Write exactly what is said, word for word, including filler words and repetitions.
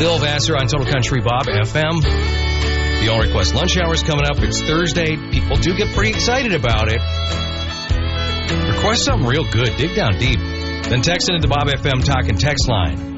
Bill Vassar on Total Country Bob F M. The All Request Lunch Hour is coming up. It's Thursday. People do get pretty excited about it. Request something real good. Dig down deep. Then text into the Bob F M Talk and Text line.